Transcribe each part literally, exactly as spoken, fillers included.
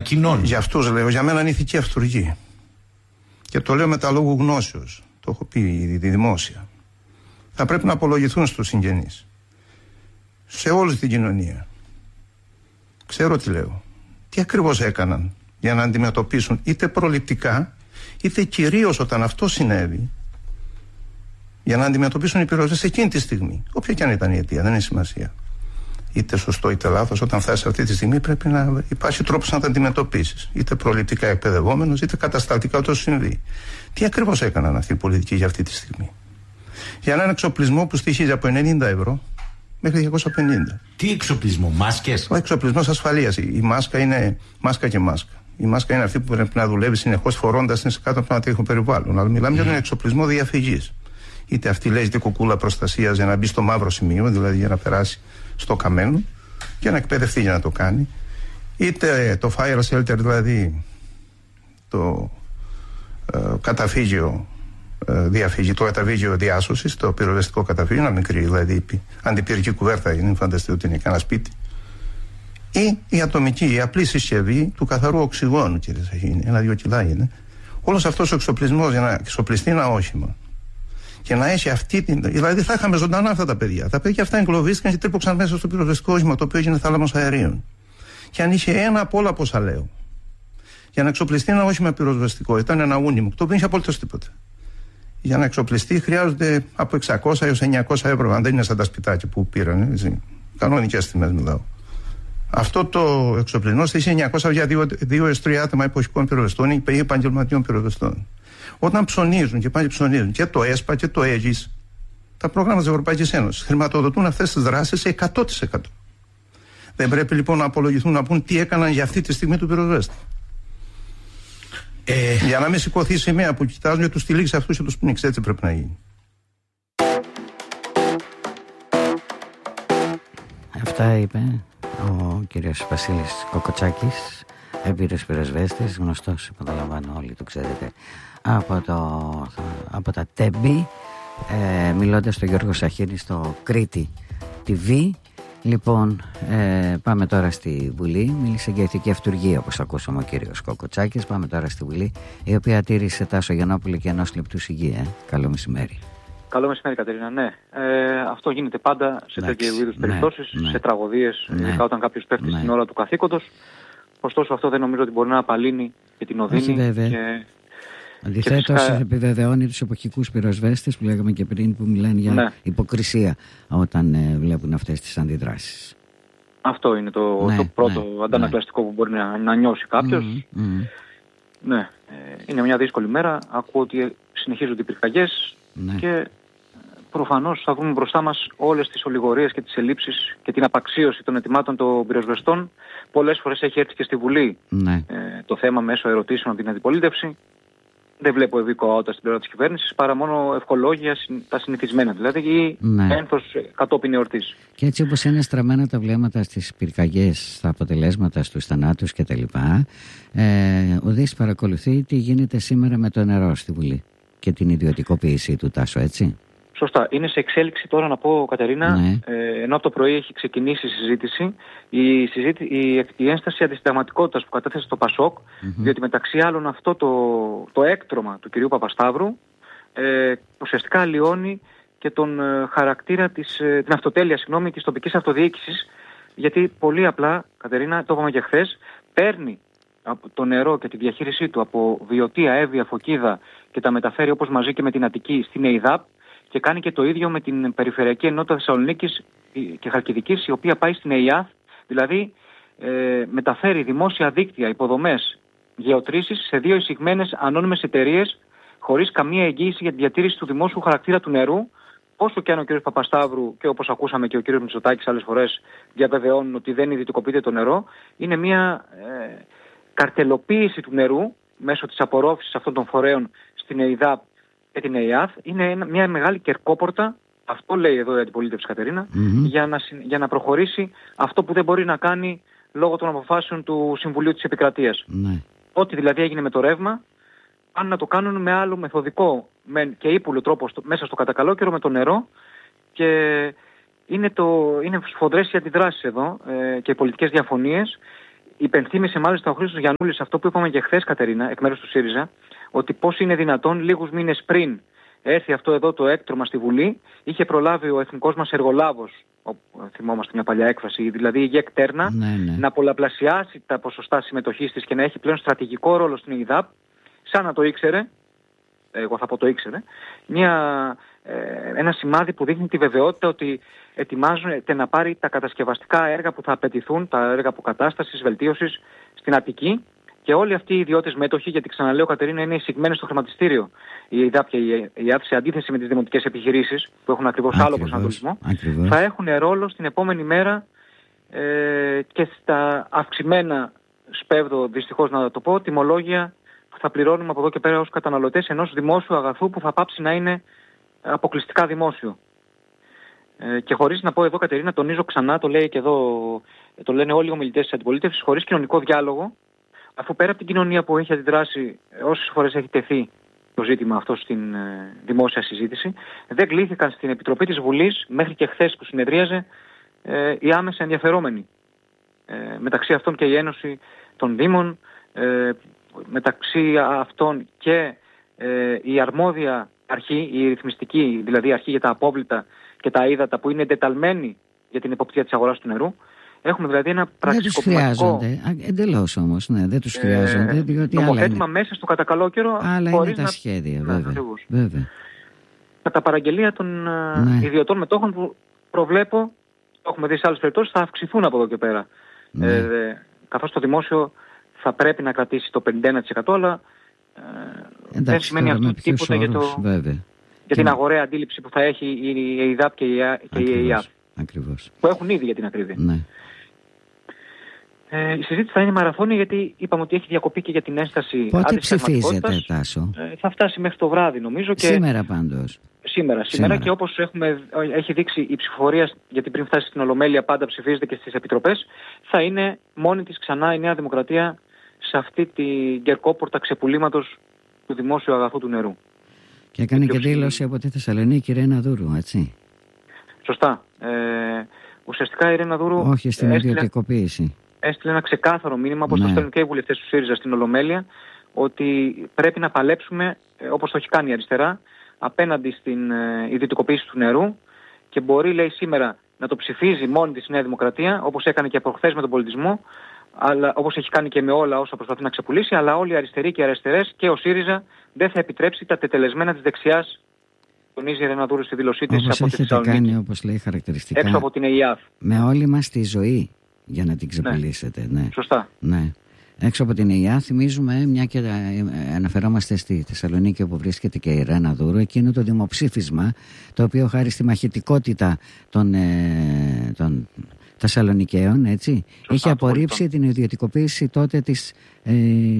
κοινών. Για αυτούς λέω, για μένα είναι ηθική αυτουργή. Και το λέω με τα λόγου γνώσεως. Το έχω πει ήδη δημόσια. Θα πρέπει να απολογηθούν στους συγγενείς. Σε όλη την κοινωνία. Ξέρω τι λέω. Τι ακριβώς έκαναν για να αντιμετωπίσουν είτε προληπτικά, είτε κυρίως όταν αυτό συνέβη, για να αντιμετωπίσουν οι πυροσβέστες εκείνη τη στιγμή. Όποια και αν ήταν η αιτία, δεν έχει σημασία. Είτε σωστό είτε λάθος, όταν φτάσει αυτή τη στιγμή πρέπει να υπάρχει τρόπος να τα αντιμετωπίσεις. Είτε προληπτικά εκπαιδευόμενος, είτε κατασταλτικά όταν συμβεί. Τι ακριβώς έκαναν αυτοί οι πολιτικοί για αυτή τη στιγμή? Για έναν εξοπλισμό που στοιχίζει από ενενήντα ευρώ μέχρι διακόσια πενήντα. Τι εξοπλισμό, μάσκες? Ο εξοπλισμός ασφαλείας. Η μάσκα είναι μάσκα και μάσκα. Η μάσκα είναι αυτή που πρέπει να δουλεύει συνεχώς φορώντας την σε κάτω από ένα τέτοιο περιβάλλον. Αλλά μιλάμε mm. για τον εξοπλισμό διαφυγής. Είτε αυτή λέγεται κουκούλα προστασίας για να μπει στο μαύρο σημείο, δηλαδή για να περάσει στο καμένο και να εκπαιδευτεί για να το κάνει. Είτε το fire shelter, δηλαδή το ε, καταφύγιο ε, διαφύγει, το καταφύγιο διάσωσης, το πυροσβεστικό καταφύγιο, ένα μικρή δηλαδή αντιπυρική κουβέρτα, για να μην φανταστείτε ότι είναι κανένα σπίτι. Ή η ατομική, η απλή συσκευή του καθαρού οξυγόνου, κύριε Σαχίνη, ένα-δύο κιλά είναι. Όλος αυτός ο εξοπλισμός για να εξοπλιστεί ένα όχημα και να έχει αυτή την. Δηλαδή θα είχαμε ζωντανά αυτά τα παιδιά. Τα παιδιά αυτά εγκλωβίστηκαν και τρύπωξαν μέσα στο πυροσβεστικό όχημα, το οποίο έγινε θάλαμος αερίων. Και αν είχε ένα από όλα, πόσα λέω, για να εξοπλιστεί ένα όχημα πυροσβεστικό, ήταν ένα ούνιμο, το οποίο δεν είχε απολύτως τίποτα. Για να εξοπλιστεί χρειάζονται από εξακόσια έως εννιακόσια ευρώ, αν δεν είναι σαν τα σπιτάκια που πήραν. Έτσι. Κανονικές τιμές μιλάω. Αυτό το εξοπλισμό στήσε εννιακόσια για δύο έως τρία άτομα εποχικών πυροσβεστών ή επαγγελματιών πυροσβεστών. Όταν ψωνίζουν και πάλι ψωνίζουν και το ΕΣΠΑ και το ΕΓΙΣ, τα προγράμματα της Ευρωπαϊκής Ένωσης χρηματοδοτούν αυτές τις δράσεις σε εκατό τοις εκατό. Δεν πρέπει λοιπόν να απολογηθούν, να πούν τι έκαναν για αυτή τη στιγμή του πυροσβέστη. Ε... Για να μην σηκωθεί η σημαία που κοιτάζουν και τους τυλίγει αυτούς και τους πνίξει. Έτσι πρέπει να γίνει. Αυτά είπε ο κύριος Βασίλης Κοκοτσάκης, έμπειρος πυροσβέστης, γνωστός, επαναλαμβάνω, όλοι το ξέρετε, από, το, από τα Τέμπη, ε, μιλώντας στον Γιώργο Σαχίνη στο Κρήτη τι βι. Λοιπόν, ε, πάμε τώρα στη Βουλή. Μίλησε για ηθική αυτουργία, όπως ακούσαμε ο κύριος Κοκοτσάκης. Πάμε τώρα στη Βουλή, η οποία τήρησε Τάσο Γιαννόπουλο και ενός λεπτού σιγή. Ε. Καλό μεσημέρι. Καλό μεσημέρι, Κατερίνα. Ναι, ε, αυτό γίνεται πάντα σε τέτοιου είδους ναι, περιπτώσεις, ναι. σε τραγωδίες, ναι. ειδικά όταν κάποιος πέφτει ναι. στην ώρα του καθήκοντος. Ωστόσο, αυτό δεν νομίζω ότι μπορεί να απαλύνει και την οδύνη. βέβαια. Και... Αντιθέτως, φυσικά... επιβεβαιώνει τους εποχικούς πυροσβέστες που λέγαμε και πριν, που μιλάνε για ναι. υποκρισία όταν ε, βλέπουν αυτές τις αντιδράσεις. Αυτό είναι το, ναι, το πρώτο ναι, αντανακλαστικό ναι. που μπορεί να, να νιώσει κάποιος. Mm, mm. Ναι, ε, είναι μια δύσκολη μέρα. Ακούω ότι συνεχίζονται οι πυρκαγιές ναι. και προφανώς θα βρούμε μπροστά μας όλες τις ολιγορίες και τις ελλείψεις και την απαξίωση των ετοιμάτων των πυροσβεστών. Πολλές φορές έχει έρθει και στη Βουλή ναι. ε, το θέμα μέσω ερωτήσεων από την αντιπολίτευση. Δεν βλέπω ευήκοαότητα στην πλευρά της κυβέρνησης, παρά μόνο ευχολόγια, τα συνηθισμένα δηλαδή, ή ναι. ένθος κατόπιν εορτής. Και έτσι όπως είναι στραμμένα τα βλέμματα στις πυρκαγιές, στα αποτελέσματα, στους θανάτους κτλ., ε, ο Δής παρακολουθεί τι γίνεται σήμερα με το νερό στη Βουλή και την ιδιωτικοποίησή του, Τάσο, έτσι. Σωστά. Είναι σε εξέλιξη τώρα, να πω, Κατερίνα, ναι. ε, ενώ από το πρωί έχει ξεκινήσει η συζήτηση, η, συζήτη, η, η ένσταση αντισυνταγματικότητας που κατέθεσε το ΠΑΣΟΚ, mm-hmm. διότι μεταξύ άλλων αυτό το, το έκτρωμα του κυρίου Παπασταύρου ε, ουσιαστικά αλλοιώνει και τον ε, χαρακτήρα της, ε, την αυτοτέλεια, συγγνώμη, της τοπικής αυτοδιοίκησης, γιατί πολύ απλά, Κατερίνα, το είπαμε και χθες, παίρνει από το νερό και τη διαχείρισή του από Βιωτία, Εύβοια, Φωκίδα και τα μεταφέρει όπως μαζί και με την Αττική στην ΕΙΔΑΠ, και κάνει και το ίδιο με την Περιφερειακή Ενότητα Θεσσαλονίκης και Χαλκιδικής, η οποία πάει στην ΕΙΑΘ, δηλαδή ε, μεταφέρει δημόσια δίκτυα, υποδομές, γεωτρήσεις σε δύο εισηγμένες ανώνυμες εταιρείες, χωρίς καμία εγγύηση για τη διατήρηση του δημόσιου χαρακτήρα του νερού, όσο και αν ο κ. Παπασταύρου και όπως ακούσαμε και ο κ. Μητσοτάκης άλλες φορές διαβεβαιώνουν ότι δεν ιδιωτικοποιείται το νερό. Είναι μια ε, καρτελοποίηση του νερού μέσω της απορρόφησης αυτών των φορέων στην ΕΙΔΑΠ και την ΕΙΑΘ. Είναι μια μεγάλη κερκόπορτα, αυτό λέει εδώ η αντιπολίτευση, Κατερίνα, mm-hmm. για, να, για να προχωρήσει αυτό που δεν μπορεί να κάνει λόγω των αποφάσεων του Συμβουλίου της Επικρατείας. Mm-hmm. Ό,τι δηλαδή έγινε με το ρεύμα, αν να το κάνουν με άλλο μεθοδικό και ύπουλο τρόπο στο, μέσα στο κατακαλόκαιρο με το νερό, και είναι, το, είναι σφοδρές οι αντιδράσεις εδώ ε, και οι πολιτικές διαφωνίες. υπενθύμησε μάλιστα ο Χρήστος Γιαννούλης αυτό που είπαμε και χθες, Κατερίνα, εκ μέρους του ΣΥΡΙΖΑ, ότι πώς είναι δυνατόν λίγους μήνες πριν έρθει αυτό εδώ το έκτρωμα στη Βουλή, είχε προλάβει ο εθνικός μας εργολάβος, θυμόμαστε μια παλιά έκφραση, δηλαδή η ΓΕΚ Τέρνα, ναι, ναι. να πολλαπλασιάσει τα ποσοστά συμμετοχής της και να έχει πλέον στρατηγικό ρόλο στην ΕΙΔΑΠ, σαν να το ήξερε, εγώ θα πω το ήξερε, μια, ε, ένα σημάδι που δείχνει τη βεβαιότητα ότι ετοιμάζεται να πάρει τα κατασκευαστικά έργα που θα απαιτηθούν, τα έργα αποκατάστασης, βελτίωσης στην Αττική. Και όλοι αυτοί οι ιδιώτες μέτοχοι, γιατί ξαναλέω, Κατερίνα, είναι εισηγμένοι στο χρηματιστήριο. Η ΕΙΔΑΠ και η ΕΙΑΔ, σε αντίθεση με τις δημοτικές επιχειρήσεις που έχουν ακριβώς Ακριβώς, άλλο προσανατολισμό, ακριβώς. θα έχουν ρόλο στην επόμενη μέρα ε, και στα αυξημένα, σπέβδω δυστυχώς να το πω, τιμολόγια που θα πληρώνουμε από εδώ και πέρα ως καταναλωτές ενός δημόσιου αγαθού που θα πάψει να είναι αποκλειστικά δημόσιο. Ε, και χωρίς να πω εδώ, Κατερίνα, τονίζω ξανά, το λέει και εδώ, το λένε όλοι οι ομιλητές της αντιπολίτευσης, χωρίς κοινωνικό διάλογο, αφού πέρα από την κοινωνία που έχει αντιδράσει όσες φορές έχει τεθεί το ζήτημα αυτό στην ε, δημόσια συζήτηση, δεν κλήθηκαν στην Επιτροπή της Βουλής, μέχρι και χθες που συνεδρίαζε, ε, οι άμεσα ενδιαφερόμενοι. Ε, μεταξύ αυτών και η Ένωση των Δήμων, ε, μεταξύ αυτών και ε, η αρμόδια αρχή, η ρυθμιστική, δηλαδή αρχή για τα απόβλητα και τα ύδατα που είναι εντεταλμένη για την εποπτεία της αγοράς του νερού. Έχουμε δηλαδή ένα πραξικοπηματικό... Δεν τους χρειάζονται, εντελώς όμως, ναι, δεν τους χρειάζονται, ε, διότι νομοθέτημα είναι... μέσα στο κατά καλό καιρό. Άλλα είναι τα να... σχέδια, ναι, βέβαια. βέβαια. Τα παραγγελία των ναι. ιδιωτών μετόχων που προβλέπω, το έχουμε δει σε άλλες περιπτώσεις, θα αυξηθούν από εδώ και πέρα. Ναι. Ε, καθώς το δημόσιο θα πρέπει να κρατήσει το πενήντα ένα τοις εκατό, αλλά ε, εντάξει, δεν σημαίνει αυτό τίποτα για, το, για και την αγοραία αντίληψη που θα έχει η ΕΙΔΑΠ και η ΕΙΑΔ. Ακριβώς. Που έχουν ήδη για την ακρίβεια. Ναι. Ε, η συζήτηση θα είναι μαραθώνια, γιατί είπαμε ότι έχει διακοπεί και για την ένσταση. Πότε ψηφίζεται, Τάσο? Ε, θα φτάσει μέχρι το βράδυ, νομίζω. Και... Σήμερα πάντως. Σήμερα, σήμερα, σήμερα και όπως έχουμε, έχει δείξει η ψηφοφορία, γιατί πριν φτάσει στην Ολομέλεια πάντα ψηφίζεται και στις επιτροπές, θα είναι μόνη της ξανά η Νέα Δημοκρατία σε αυτή την κερκόπορτα ξεπουλήματος του δημόσιου αγαθού του νερού. Και έκανε και, και δήλωση από τη Θεσσαλονίκη η Ρένα Δούρου, έτσι. Σωστά. Ε, ουσιαστικά η Ρένα Δούρου... Όχι στην έστειλε, ιδιωτικοποίηση. Έστειλε ένα ξεκάθαρο μήνυμα, όπως ναι. το στέλνουν και οι βουλευτές του ΣΥΡΙΖΑ στην Ολομέλεια, ότι πρέπει να παλέψουμε, όπως το έχει κάνει η αριστερά, απέναντι στην ε, ιδιωτικοποίηση του νερού, και μπορεί, λέει, σήμερα να το ψηφίζει μόνη της η Νέα Δημοκρατία, όπως έκανε και από χθες με τον πολιτισμό, αλλά, όπως έχει κάνει και με όλα όσα προσπαθεί να ξεπουλήσει, αλλά όλοι οι αριστεροί και οι αριστερές και ο ΣΥΡΙΖΑ δεν θα επιτρέψει τα τετελεσμένα της δεξιάς, τονίζει η Ρένα Δούρου στη δήλωσή της από τη Θεσσαλονίκη. Κάνει, όπως λέει χαρακτηριστικά, έξω από την ΕΙΑΔ. Με όλη μας τη ζωή για να την ξεπουλήσετε. Ναι. ναι. Σωστά. Ναι. Έξω από την ΕΙΑ, θυμίζουμε, μια και αναφερόμαστε στη Θεσσαλονίκη όπου βρίσκεται και η Ρένα Δούρου, εκείνο το δημοψήφισμα, το οποίο χάρη στη μαχητικότητα των, ε, των Θεσσαλονικαίων, έτσι, σωστά, είχε απορρίψει το την ιδιωτικοποίηση τότε της, ε,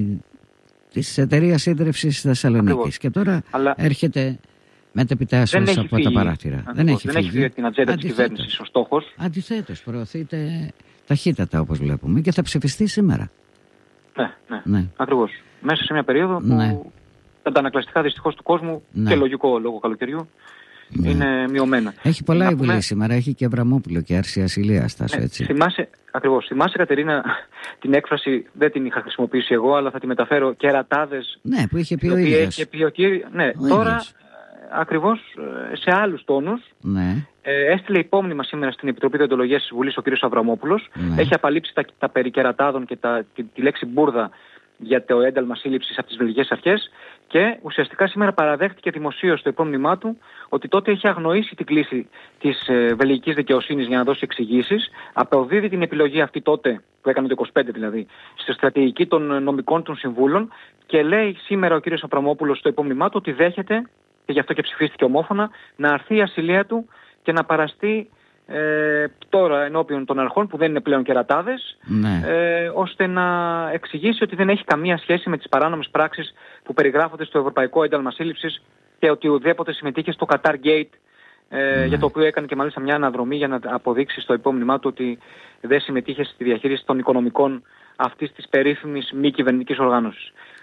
της εταιρείας ίδρυυσης Θεσσαλονίκης. Ακριβώς. Και τώρα αλλά... έρχεται μετεπιτάσεως από φύγει. τα παράθυρα. Ακριβώς. Δεν έχει δεν φύγει. Έχει φύγει την ατζέντα της κυβέρνησης ο στόχος. Αντιθέτως, προωθείται ταχύτατα, όπως βλέπουμε, και θα ψηφιστεί σήμερα. Ναι, ναι, ναι, ακριβώς. Μέσα σε μια περίοδο ναι. που τα αντανακλαστικά δυστυχώς του κόσμου, ναι. και λογικό λόγω καλοκαιριού, ναι. είναι μειωμένα. Έχει πολλά η Βουλή πούμε... σήμερα, έχει και Αβραμόπουλο και Άρση Ασυλίας, Τάσο, ναι, έτσι. Θυμάσαι, ακριβώς, θυμάσαι, Κατερίνα, την έκφραση, δεν την είχα χρησιμοποιήσει εγώ, αλλά θα τη μεταφέρω, κερατάδες. Ναι, που είχε πει ο ίδιος. Είχε πει ο κύρι... Ναι, ο τώρα, ίδιος. Ακριβώς, σε άλλους τόνους, ναι. Ε, έστειλε υπόμνημα σήμερα στην Επιτροπή Διοντολογίας της Βουλής ο κ. Αβραμόπουλος. Ναι. Έχει απαλείψει τα, τα περί κερατάδων και τα, τη, τη λέξη μπουρδα για το ένταλμα σύλληψης από τις βελγικές αρχές, και ουσιαστικά σήμερα παραδέχτηκε δημοσίως στο υπόμνημά του ότι τότε έχει αγνοήσει την κλίση της ε, βελγικής δικαιοσύνης για να δώσει εξηγήσεις, αποδίδει την επιλογή αυτή τότε, που έκανε το είκοσι πέντε δηλαδή, στη στρατηγική των νομικών των συμβούλων, και λέει σήμερα ο κ. Αβραμόπουλος στο υπόμνημά του ότι δέχεται, και γι' αυτό και ψηφίστηκε ομόφωνα, να αρθεί η ασυλία του και να παραστεί ε, τώρα ενώπιον των αρχών, που δεν είναι πλέον κερατάδες, ναι. ε, ώστε να εξηγήσει ότι δεν έχει καμία σχέση με τις παράνομες πράξεις που περιγράφονται στο Ευρωπαϊκό Ένταλμα Σύλληψης, και ότι ουδέποτε συμμετείχε στο Qatar Gate, ε, ναι. για το οποίο έκανε και μάλιστα μια αναδρομή για να αποδείξει στο υπόμνημά του ότι δεν συμμετείχε στη διαχείριση των οικονομικών αυτής της περίφημης μη κυβερνητικής οργάνωσης.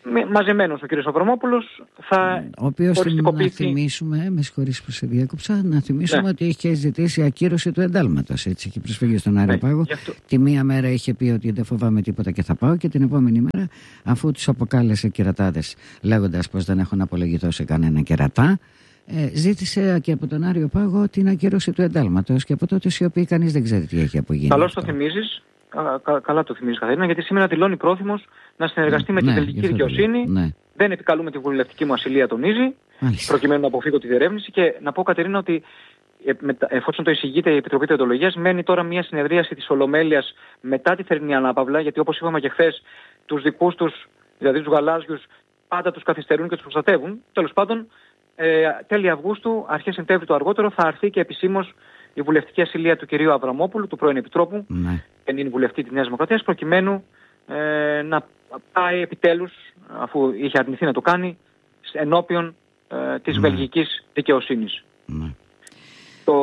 μαζεμένος ο κ. Αβραμόπουλος θα ο οποίος οριστικοποιήσει... να θυμίσουμε, με συγχωρείς που σε διέκοψα, να θυμίσουμε ναι. ότι είχε ζητήσει ακύρωση του εντάλματος, έτσι, και προσφύγει στον Αεροπάγο. Ναι, αυτό... Τη μία μέρα είχε πει ότι δεν φοβάμαι τίποτα και θα πάω, και την επόμενη μέρα, αφού τους αποκάλεσε κερατάδες λέγοντας πως δεν έχουν απολογηθώ σε κανένα κερατά, ε, ζήτησε και από τον Άριο Πάγο την ακύρωση του εντάλματος, και από τότε σιωπή, κανείς δεν ξέρει τι έχει απογίνει. Καλώς το θυμίζεις. Κα, καλά το θυμίζεις, Καθαρίνα, γιατί σήμερα δηλώνει πρόθυμος να συνεργαστεί ναι, με την βελγική δικαιοσύνη. Ναι. Δεν επικαλούμε τη βουλευτική μου ασυλία, τονίζει, Μάλιστα. προκειμένου να αποφύγω τη διερεύνηση. Και να πω, Κατερίνα, ότι εφόσον το εισηγείται η Επιτροπή Δεοντολογίας, μένει τώρα μια συνεδρίαση της Ολομέλειας μετά τη θερινή ανάπαυλα, γιατί όπως είπαμε και χθες, τους δικούς τους, δηλαδή τους γαλάζιους, πάντα τους καθυστερούν και τους προστατεύουν. Τέλος πάντων, ε, τέλη Αυγούστου, αρχές Σεπτέμβρη το αργότερο, θα αρθεί και επισήμως η βουλευτική ασυλία του κυρίου Αβραμόπουλου, του πρώην Επιτρόπου, ναι. και είναι βουλευτή της Νέας Δημοκρατίας, προκειμένου ε, να πάει επιτέλους, αφού είχε αρνηθεί να το κάνει, ενώπιον ε, της ναι. βελγικής δικαιοσύνης. Ναι. Το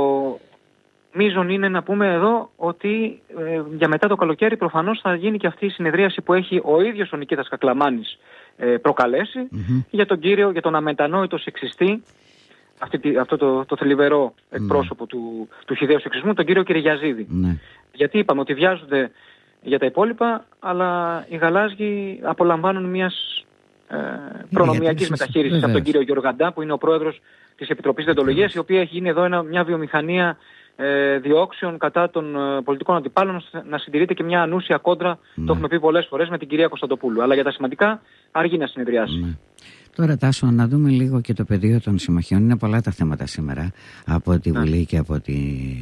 μείζον είναι να πούμε εδώ ότι ε, για μετά το καλοκαίρι προφανώς θα γίνει και αυτή η συνεδρίαση που έχει ο ίδιος ο Νικήτας Κακλαμάνης ε, προκαλέσει mm-hmm. για τον κύριο, για τον αμετανόητο σεξιστή, Αυτή, αυτό το, το θλιβερό εκπρόσωπο mm. του, του χυδαίου σεξισμού, τον κύριο Κυριαζίδη. Mm. Γιατί είπαμε ότι βιάζονται για τα υπόλοιπα, αλλά οι γαλάζιοι απολαμβάνουν μιας ε, προνομιακής μεταχείρισης από τον κύριο Γεωργαντά, που είναι ο πρόεδρος της Επιτροπής Δεοντολογίας, η οποία έχει γίνει εδώ ένα, μια βιομηχανία ε, διώξεων κατά των ε, πολιτικών αντιπάλων, να συντηρείται και μια ανούσια κόντρα, mm. το έχουμε πει πολλές φορές, με την κυρία Κωνσταντοπούλου. Αλλά για τα σημαντικά αργεί να συνεδριάσει. Mm. Τώρα, Τάσο, να δούμε λίγο και το πεδίο των συμμαχιών. Είναι πολλά τα θέματα σήμερα από τη Βουλή και από, τη...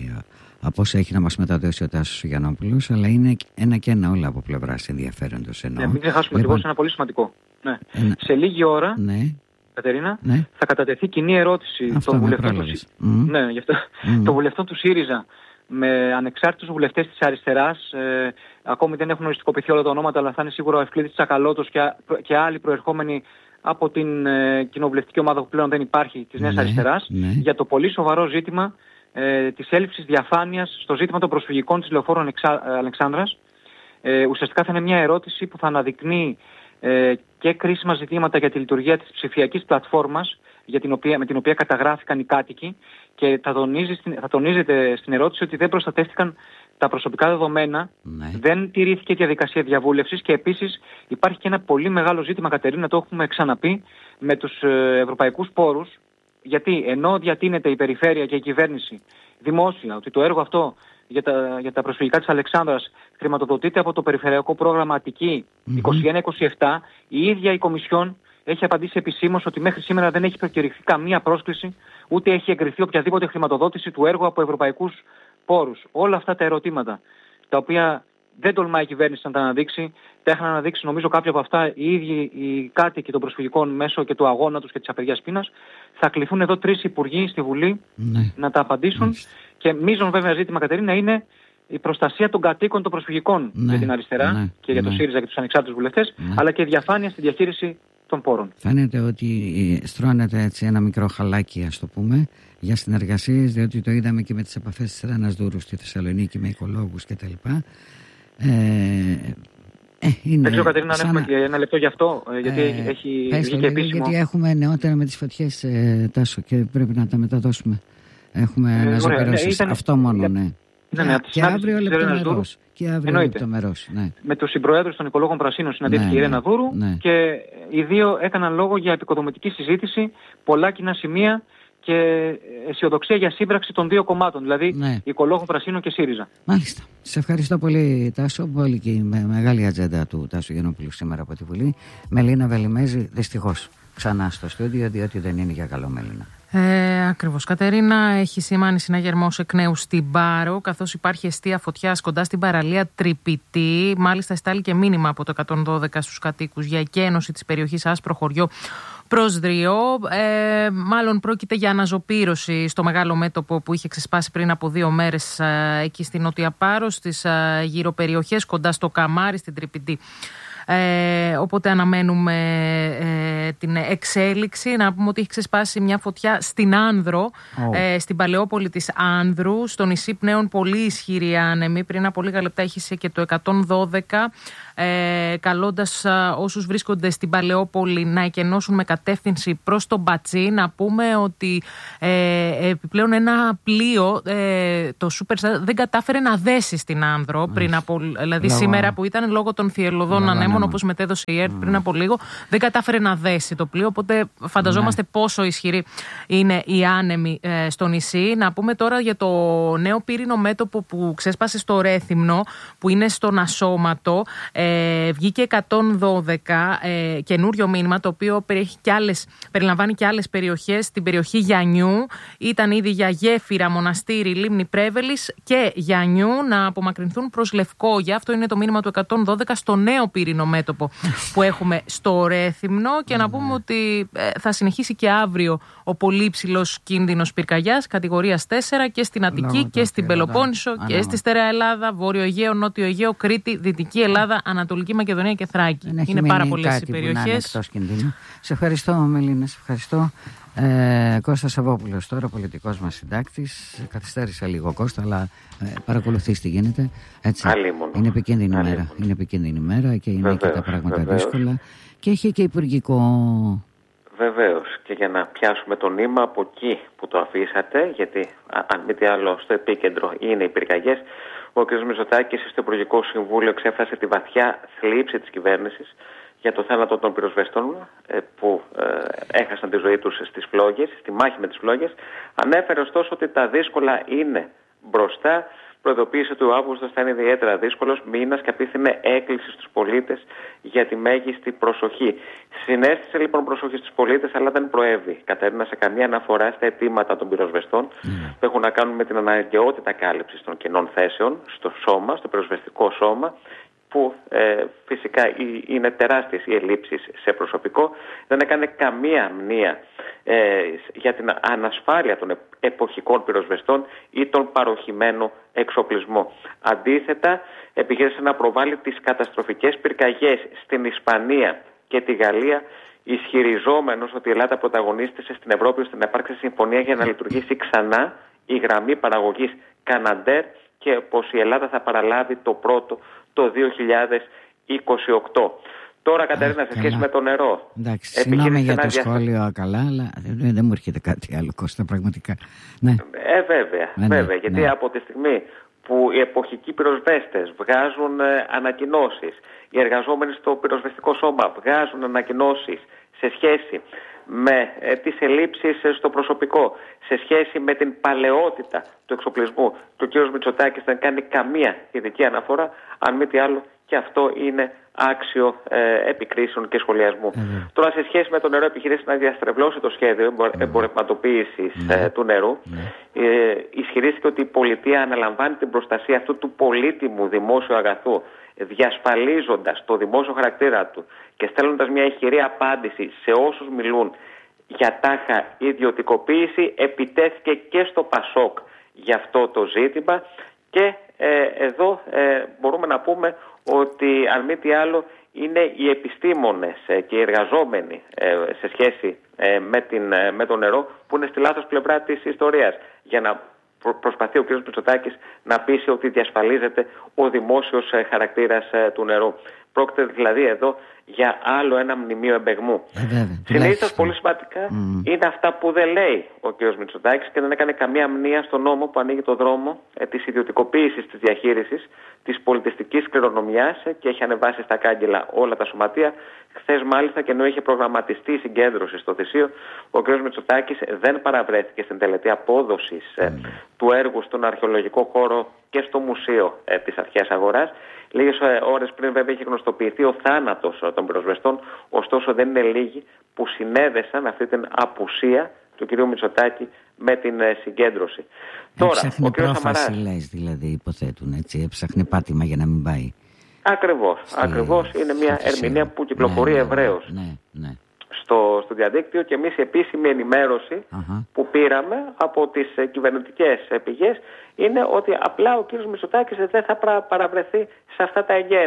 από όσα έχει να μας μεταδώσει ο Τάσος Γιαννόπουλος, αλλά είναι ένα και ένα όλα από πλευράς ενδιαφέροντος. Εννοώ. Ναι, μην ξεχάσουμε λοιπόν ένα πολύ σημαντικό. Ναι. Ένα... Σε λίγη ώρα, ναι. Κατερίνα, ναι. θα κατατεθεί κοινή ερώτηση Αυτό των βουλευτών, του... Mm. Ναι, γι αυτό. Mm. των βουλευτών του ΣΥΡΙΖΑ με ανεξάρτητους βουλευτές της αριστεράς. Ε, ακόμη δεν έχουν οριστικοποιηθεί όλα τα ονόματα, αλλά θα είναι σίγουρα ο Ευκλήδης Τσακαλώτος και, και άλλοι προερχόμενοι από την ε, κοινοβουλευτική ομάδα που πλέον δεν υπάρχει, της Νέας ναι, Αριστεράς, ναι. για το πολύ σοβαρό ζήτημα ε, της έλλειψης διαφάνειας στο ζήτημα των προσφυγικών της Λεωφόρου Αλεξα... Αλεξάνδρας. Ε, ουσιαστικά θα είναι μια ερώτηση που θα αναδεικνύει ε, και κρίσιμα ζητήματα για τη λειτουργία της ψηφιακής πλατφόρμας, για την οποία, με την οποία καταγράφηκαν οι κάτοικοι, και θα, τονίζει, θα τονίζεται στην ερώτηση ότι δεν προστατεύτηκαν τα προσωπικά δεδομένα, ναι. δεν τηρήθηκε η διαδικασία διαβούλευσης, και επίσης υπάρχει και ένα πολύ μεγάλο ζήτημα, Κατερίνα, το έχουμε ξαναπεί, με τους ε, ευρωπαϊκούς πόρους, γιατί ενώ διατείνεται η περιφέρεια και η κυβέρνηση δημόσια ότι το έργο αυτό για τα, για τα προσφυγικά της Αλεξάνδρας χρηματοδοτείται από το Περιφερειακό Πρόγραμμα Αττική mm-hmm. είκοσι ένα είκοσι επτά, η ίδια η Κομισιόν έχει απαντήσει επισήμως ότι μέχρι σήμερα δεν έχει προκηρυχθεί καμία πρόσκληση, ούτε έχει εγκριθεί οποιαδήποτε χρηματοδότηση του έργου από ευρωπαϊκούς πόρους. Όλα αυτά τα ερωτήματα, τα οποία δεν τολμάει η κυβέρνηση να τα αναδείξει, τα έχουν αναδείξει νομίζω κάποια από αυτά οι ίδιοι οι κάτοικοι των προσφυγικών μέσω και του αγώνα τους και της απεργίας πείνας. Θα κληθούν εδώ τρεις υπουργοί στη Βουλή ναι. να τα απαντήσουν. Ναι. Και μείζον βέβαια ζήτημα, Κατερίνα, είναι η προστασία των κατοίκων των προσφυγικών ναι. για την αριστερά ναι. και για το ναι. ΣΥΡΙΖΑ και τους ανεξάρτητους βουλευτές, ναι. αλλά και διαφάνεια στη διαχείριση των πόρων. Φαίνεται ότι στρώνεται έτσι ένα μικρό χαλάκι, ας το πούμε, για συνεργασίες, διότι το είδαμε και με τις επαφές της Ράνας Δούρου στη Θεσσαλονίκη με οικολόγους κτλ. Ε, ε, είναι δεν ξέρω, Κατερίνα, αν έχουμε και ένα λεπτό γι' αυτό, γιατί ε, έχει βγει και επίσημο. Γιατί έχουμε νεότερα με τις φωτιές, ε, Τάσο, και πρέπει να τα μεταδώσουμε. Έχουμε ε, αναζωπηρώσεις. Ναι, αυτό μόνο, για... ναι. Ναι, ναι, και αύριο λεπτομερώς. Και αύριο λεπτομερώς, ναι. Με τους συμπροέδρους των οικολόγων Πρασίνων συναντήθηκε ναι, η Ρένα Δούρου ναι. και οι δύο έκαναν λόγο για επικοδομητική συζήτηση, πολλά κοινά σημεία και αισιοδοξία για σύμπραξη των δύο κομμάτων, δηλαδή ναι. οικολόγων Πρασίνων και ΣΥΡΙΖΑ. Μάλιστα. Σε ευχαριστώ πολύ, Τάσο. Πολύ και με μεγάλη ατζέντα του Τάσου Γιαννόπουλου σήμερα από τη Βουλή. Μελίνα Βελιμέζη, δυστυχώς ξανά στο στούντιο, διότι δεν είναι για καλό, Μελίνα. Ε, ακριβώς. Κατερίνα, έχει σημάνει συναγερμός εκ νέου στην Πάρο, καθώς υπάρχει εστία φωτιάς κοντά στην παραλία Τρυπητή. Μάλιστα, εστάλει και μήνυμα από το εκατόν δώδεκα στους κατοίκους για εκένωση της περιοχής Άσπρο Χωριό προς Δριό. Ε, μάλλον πρόκειται για αναζωπήρωση στο μεγάλο μέτωπο που είχε ξεσπάσει πριν από δύο μέρες ε, εκεί στην Νότια Πάρο, στις ε, γύρω περιοχές κοντά στο Καμάρι, στην Τρυπητή. Ε, οπότε αναμένουμε ε, την εξέλιξη. Να πούμε ότι έχει ξεσπάσει μια φωτιά στην Άνδρο, oh. ε, στην Παλαιόπολη της Άνδρου, στο νησί Πνέων, πολύ ισχυρή άνεμη. Πριν από λίγα λεπτά είχε και το εκατόν δώδεκα, ε, καλώντας α, όσους βρίσκονται στην Παλαιόπολη να εκενώσουν με κατεύθυνση προς τον Μπατσί. Να πούμε ότι ε, επιπλέον ένα πλοίο, ε, το Superstar, δεν κατάφερε να δέσει στην Άνδρο πριν από, δηλαδή λόγω... σήμερα που ήταν λόγω των θυελλωδών ανέμων, όπως μετέδωσε η ΕΡΤ mm. πριν από λίγο, δεν κατάφερε να δέσει το πλοίο, οπότε φανταζόμαστε mm. πόσο ισχυρή είναι η άνεμη ε, στο νησί. Να πούμε τώρα για το νέο πύρινο μέτωπο που ξέσπασε στο Ρέθυμνο, που είναι στον Ασώματο. Ε, βγήκε εκατόν δώδεκα, ε, καινούριο μήνυμα, το οποίο περιέχει και άλλες, περιλαμβάνει και άλλες περιοχές. Στην περιοχή Γιαννιού ήταν ήδη για Γέφυρα, Μοναστήρι, Λίμνη Πρέβελης και Γιαννιού να απομακρυνθούν προς Λευκόγια. Αυτό είναι το μήνυμα του εκατόν δώδεκα στο νέο πύρινο μέτωπο που έχουμε στο Ρέθυμνο. Και να πούμε ότι ε, θα συνεχίσει και αύριο ο πολύ υψηλός κίνδυνος πυρκαγιάς κατηγορίας τέσσερα και στην Αττική και στην Πελοπόννησο και στη Στερεά Ελλάδα, Βόρειο Αιγαίο, Νότιο Αιγαίο, Κρήτη, Δυτική Ελλάδα, Ανατολική Μακεδονία και Θράκη. Είναι πάρα πολλές οι περιοχές. Σε ευχαριστώ, Μελίνα, σε ευχαριστώ. Ε, Κώστας Σαββόπουλος τώρα, πολιτικός μας συντάκτης. Καθυστέρησα λίγο, Κώστα, αλλά ε, παρακολουθείς τι γίνεται. Έτσι. Είναι επικίνδυνη μέρα. Είναι επικίνδυνη μέρα και είναι βεβαίως, και τα πράγματα βεβαίως. δύσκολα. Και έχει και υπουργικό. Βεβαίως. Και για να πιάσουμε το νήμα από εκεί που το αφήσατε, γιατί αν μη τι άλλο στο επίκεντρο είναι οι πυρκαγιές, ο κ. Μητσοτάκης στο Υπουργικό Συμβούλιο εξέφρασε τη βαθιά θλίψη της κυβέρνησης για το θάνατο των πυροσβεστών που ε, έχασαν τη ζωή τους στις φλόγες, στη μάχη με τις φλόγες. Ανέφερε ωστόσο ότι τα δύσκολα είναι μπροστά. Προειδοποίησε ότι ο Αύγουστος θα είναι ιδιαίτερα δύσκολος μήνας και απίθυνε έκκληση στους πολίτες για τη μέγιστη προσοχή. Συνέστησε λοιπόν προσοχή στους πολίτες, αλλά δεν προέβη Κατερίνα σε καμία αναφορά στα αιτήματα των πυροσβεστών mm. που έχουν να κάνουν με την αναγκαιότητα κάλυψης των κενών θέσεων στο σώμα, στο πυροσβεστικό σώμα, που ε, φυσικά είναι τεράστιες οι ελλείψεις σε προσωπικό. Δεν έκανε καμία μνήα ε, για την ανασφάλεια των εποχικών πυροσβεστών ή τον παροχημένο εξοπλισμό. Αντίθετα, επιχείρησε να προβάλλει τις καταστροφικές πυρκαγιές στην Ισπανία και τη Γαλλία, ισχυριζόμενος ότι η Ελλάδα πρωταγωνίστησε στην Ευρώπη ώστε να υπάρξει συμφωνία για να λειτουργήσει ξανά η γραμμή παραγωγής Καναντέρ και πως η Ελλάδα θα παραλάβει το πρώτο το δύο χιλιάδες είκοσι οκτώ. Τώρα, Κατερίνα, σε σχέση με το νερό. Εντάξει, συγγνώμη για το σχόλιο, καλά, αλλά δεν, δεν μου έρχεται κάτι άλλο, Κώστα, πραγματικά. Ναι. Ε, βέβαια, ναι, βέβαια, γιατί ναι. από τη στιγμή που οι εποχικοί πυροσβέστες βγάζουν ε, ανακοινώσεις, οι εργαζόμενοι στο πυροσβεστικό σώμα βγάζουν ανακοινώσεις σε σχέση με ε, τις ελλείψεις στο προσωπικό, σε σχέση με την παλαιότητα του εξοπλισμού, και ο κ. Μητσοτάκης δεν κάνει καμία ειδική αναφορά, αν μη τι άλλο και αυτό είναι άξιο ε, επικρίσεων και σχολιασμού. Mm-hmm. Τώρα, σε σχέση με το νερό, επιχειρήσει να διαστρεβλώσει το σχέδιο εμπορευματοποίησης mm-hmm. ε, του νερού. Mm-hmm. Ε, ισχυρίστηκε ότι η πολιτεία αναλαμβάνει την προστασία αυτού του πολύτιμου δημόσιου αγαθού, διασφαλίζοντας το δημόσιο χαρακτήρα του και στέλνοντας μια ηχηρή απάντηση σε όσους μιλούν για τάχα ιδιωτικοποίηση. Επιτέθηκε και στο Πασόκ για αυτό το ζήτημα και ε, εδώ ε, μπορούμε να πούμε ότι αν μη τι άλλο είναι οι επιστήμονες ε, και οι εργαζόμενοι ε, σε σχέση ε, με, την, ε, με το νερό που είναι στη λάθος πλευρά της ιστορίας, για να προ, προσπαθεί ο κ. Μητσοτάκης να πείσει ότι διασφαλίζεται ο δημόσιος ε, χαρακτήρας ε, του νερού. Πρόκειται δηλαδή εδώ για άλλο ένα μνημείο εμπεγμού. Συνήθως πολύ σημαντικά mm. είναι αυτά που δεν λέει ο κ. Μητσοτάκης και δεν έκανε καμία μνήα στον νόμο που ανοίγει το δρόμο ε, της ιδιωτικοποίησης της διαχείρισης της πολιτιστικής κληρονομιάς ε, και έχει ανεβάσει στα κάγκελα όλα τα σωματεία. Χθες μάλιστα, και ενώ είχε προγραμματιστεί η συγκέντρωση στο Θησίο, ο κ. Μητσοτάκης δεν παραβρέθηκε στην τελετή απόδοσης ε, mm. του έργου στον αρχαιολογικό χώρο και στο μουσείο ε, της Αρχαίας Αγοράς. Λίγες ώρες πριν βέβαια είχε γνωστοποιηθεί ο θάνατος των πυροσβεστών, ωστόσο δεν είναι λίγοι που συνέδεσαν αυτή την απουσία του κ. Μητσοτάκη με την συγκέντρωση. Έψαχνε Τώρα, ο κ. Σαμαράς, λες, δηλαδή υποθέτουν, έτσι, έψαχνε πάτημα για να μην πάει. Ακριβώς, Στη... ακριβώς είναι μια ερμηνεία που κυκλοφορεί ναι, ευρέως. Ναι, ναι. Στο, στο διαδίκτυο, και εμείς η επίσημη ενημέρωση uh-huh. που πήραμε από τις ε, κυβερνητικές ε, πηγές είναι ότι απλά ο κ. Μητσοτάκης δεν θα παραβρεθεί σε αυτά τα εγγένεια.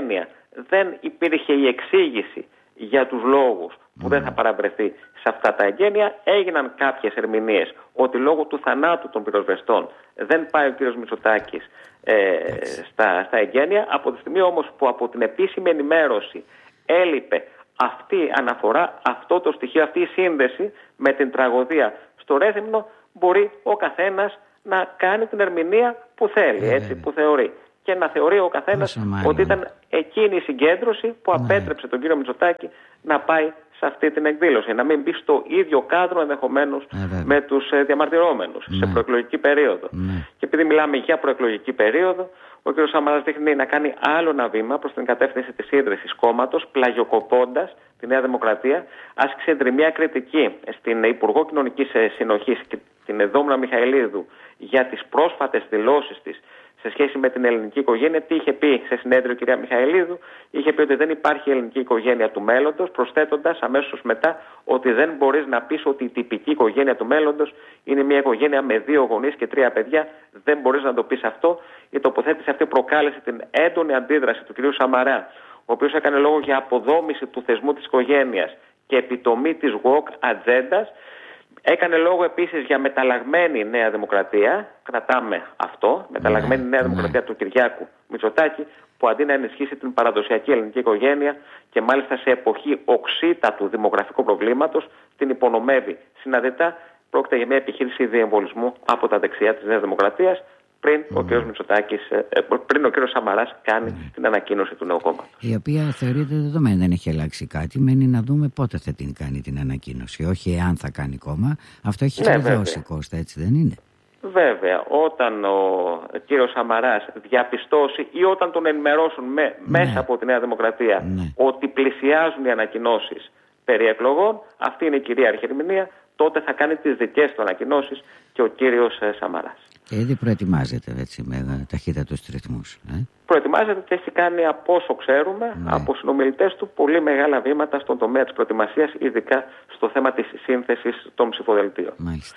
δεν υπήρχε η εξήγηση για τους λόγους που mm. δεν θα παραβρεθεί σε αυτά τα εγγένεια. Έγιναν κάποιες ερμηνείες ότι λόγω του θανάτου των πυροσβεστών δεν πάει ο κύριος Μητσοτάκης ε, στα, στα εγγένεια. Από τη στιγμή όμως που από την επίσημη ενημέρωση έλειπε αυτή η αναφορά, αυτό το στοιχείο, αυτή η σύνδεση με την τραγωδία στο Ρέθυμνο, μπορεί ο καθένας να κάνει την ερμηνεία που θέλει, ε, έτσι, που θεωρεί. Και να θεωρεί ο καθένας ότι ήταν εκείνη η συγκέντρωση που ναι. απέτρεψε τον κύριο Μητσοτάκη να πάει σε αυτή την εκδήλωση. Να μην μπει στο ίδιο κάδρο ενδεχομένως ε, με τους ε, διαμαρτυρόμενους ναι. σε προεκλογική περίοδο. Ναι. Και επειδή μιλάμε για προεκλογική περίοδο, ο κ. Σαμαράς δείχνει να κάνει άλλο ένα βήμα προς την κατεύθυνση της ίδρυσης κόμματος, πλαγιοκοπώντας τη Νέα Δημοκρατία. Άσκησε εντριμία κριτική στην Υπουργό Κοινωνικής Συνοχής και την Δόμνα Μιχαηλίδου για τις πρόσφατες δηλώσεις της σε σχέση με την ελληνική οικογένεια. Τι είχε πει σε συνέδριο η κυρία Μιχαηλίδου? Είχε πει ότι δεν υπάρχει ελληνική οικογένεια του μέλλοντος, προσθέτοντας αμέσως μετά ότι δεν μπορείς να πεις ότι η τυπική οικογένεια του μέλλοντος είναι μια οικογένεια με δύο γονείς και τρία παιδιά. Δεν μπορείς να το πεις αυτό. Η τοποθέτηση αυτή προκάλεσε την έντονη αντίδραση του κυρίου Σαμαρά, ο οποίος έκανε λόγο για αποδόμηση του θεσμού της οικογένειας και επιτομή της woke ατζέντας. Έκανε λόγο επίσης για μεταλλαγμένη Νέα Δημοκρατία, κρατάμε αυτό, μεταλλαγμένη Νέα Δημοκρατία του Κυριάκου Μητσοτάκη, που αντί να ενισχύσει την παραδοσιακή ελληνική οικογένεια και μάλιστα σε εποχή οξύτατου δημογραφικού προβλήματος, την υπονομεύει συναντητά. Πρόκειται για μια επιχείρηση διεμβολισμού από τα δεξιά της Νέας Δημοκρατίας, πριν mm. ο κ. Μητσοτάκης, πριν ο κ. Σαμαράς κάνει mm. την ανακοίνωση του νέου κόμματος. Η οποία θεωρείται δεδομένη, δεν έχει αλλάξει κάτι. Μένει να δούμε πότε θα την κάνει την ανακοίνωση, όχι εάν θα κάνει κόμμα. Αυτό έχει ξεκλειδώσει, ναι, Κώστα, έτσι δεν είναι? Βέβαια, όταν ο κύριος Σαμαράς διαπιστώσει ή όταν τον ενημερώσουν με, ναι. μέσα από τη Νέα Δημοκρατία ναι. ότι πλησιάζουν οι ανακοινώσεις περί εκλογών, αυτή είναι η κυρίαρχη ερμηνεία, τότε θα κάνει τις δικές του ανακοινώσεις και ο κύριος Σαμαράς. Και ήδη προετοιμάζεται έτσι με ταχύτατους ρυθμούς. Ε? Προετοιμάζεται και έχει κάνει, από όσο ξέρουμε, ναι. από συνομιλητές του, πολύ μεγάλα βήματα στον τομέα της προετοιμασίας, ειδικά στο θέμα της σύνθεσης των ψηφοδελτίων. Μάλιστα.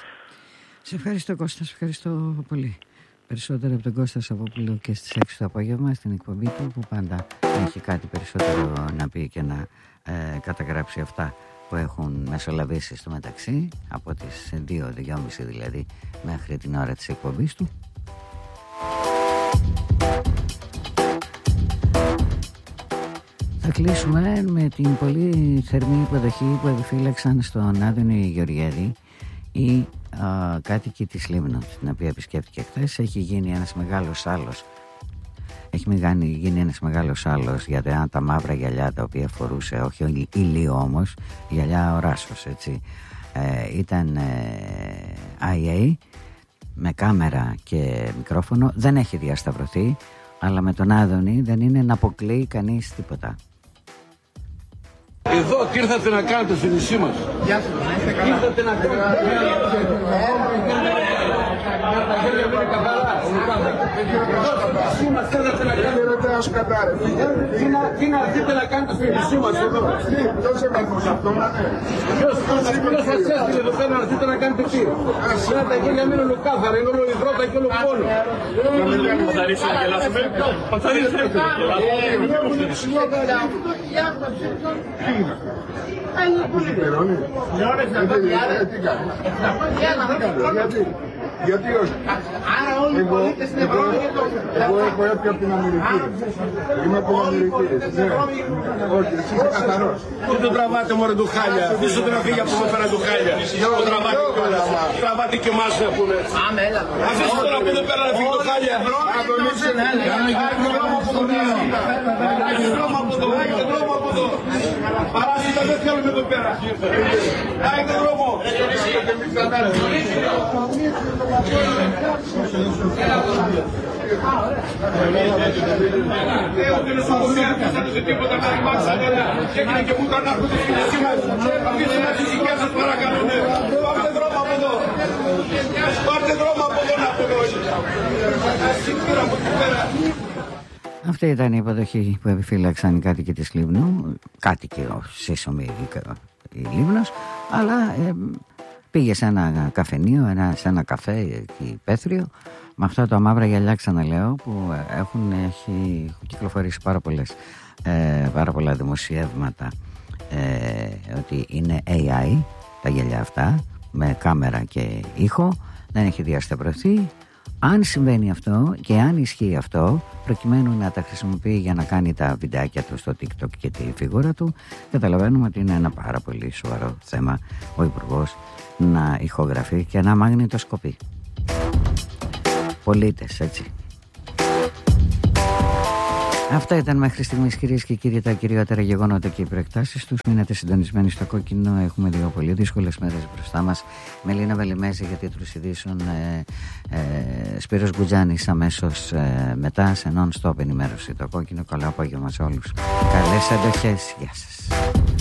Σε ευχαριστώ, Κώστα, σε ευχαριστώ πολύ. Περισσότερο από τον Κώστα Σαββόπουλο και στις έξι το απόγευμα στην εκπομπή του, που πάντα έχει κάτι περισσότερο να πει και να ε, καταγράψει αυτά που έχουν μεσολαβήσει στο μεταξύ, από τις δύο, δυόμιση δηλαδή, μέχρι την ώρα της εκπομπής του. Θα κλείσουμε με την πολύ θερμή υποδοχή που επιφύλαξαν στον Άδωνη Γεωργιάδη οι α, κάτοικοι της Λίμνος, την οποία επισκέφτηκε χθες. Έχει γίνει ένας μεγάλος άλλος Έχει γίνει ένας μεγάλος άλλος για τα, τα μαύρα γυαλιά τα οποία φορούσε, όχι ηλίου όμως, γυαλιά οράσος, έτσι. Ε, ήταν ε, άι έι με κάμερα και μικρόφωνο, δεν έχει διασταυρωθεί, αλλά με τον Άδωνη δεν είναι να αποκλείει κανείς τίποτα. Εδώ τι ήρθατε να κάνετε στη νησί μας? Γεια σας, να είστε καλά. Ήρθατε να κάνετε τα χέρια μου είναι καθαρά. Εσύ μας θέλετε να κάνετε. Τι να έρθετε να κάνετε στη νησί μας εδώ? Ποιος έπαθος αυτό να είναι? Ποιος σας έστειλε εδώ πέρα να έρθετε να κάνετε τι? Σήμερα τα χέρια μου είναι ολοκάθαρα, είναι όλο υδρότα και όλο πόνο. Παθαρίσου να γελάσουμε. Παθαρίσου να γελάσουμε. Γιατί όχι? Άρα όλοι οι πολίτες στην Ευρώπη. Εγώ έχω έρθει από την Αμερική. Είμαι από την Αμερική. Όχι, εσύ είσαι καθαρός. Πού το τραβάτε μωρέ του χάλια? Αφήστε να φύγει από εδώ πέρα του χάλια. Το τραβάτε κιόλας. Τραβάτε και εμάς να πούμε. Αφήστε τώρα από εδώ πέρα να φύγει το χάλια. Έχει δρόμο από εδώ. Έχει δρόμο από εδώ. Παράσιτα δεν θέλουμε εδώ πέρα. Έχει δρόμο. Αυτή ήταν η υποδοχή που επιφύλαξαν οι κάτοικοι της Λίμνου, κάτοικοι σύσσωμοι η Λίμνος, αλλά ε, πήγε σε ένα καφενείο, ένα, σε ένα καφέ εκεί Πέθριο, με αυτά τα μαύρα γυαλιά, ξαναλέω, που έχουν έχει κυκλοφορήσει πάρα πολλές ε, πάρα πολλά δημοσιεύματα ε, ότι είναι έι άι τα γυαλιά αυτά, με κάμερα και ήχο, δεν έχει διασταυρωθεί. Αν συμβαίνει αυτό και αν ισχύει αυτό, προκειμένου να τα χρησιμοποιεί για να κάνει τα βιντεάκια του στο TikTok και τη φίγουρα του, καταλαβαίνουμε ότι είναι ένα πάρα πολύ σοβαρό θέμα ο Υπουργός να ηχογραφεί και να μαγνητοσκοπεί. Πολίτες, έτσι. Αυτά ήταν μέχρι στιγμής, κυρίες και κύριοι, τα κυριότερα γεγονότα και οι προεκτάσεις τους. Μείνετε συντονισμένοι στο κόκκινο. Έχουμε δύο πολύ δύσκολες μέρες μπροστά μας. Μελίνα Βελιμέζη για τίτλους ειδήσεων, ε, ε, Σπύρος Γκουτζάνης αμέσως ε, μετά σε non-stop ενημέρωση. Το κόκκινο. Καλό απόγευμα σε όλους. Καλές αντοχές. Γεια σας.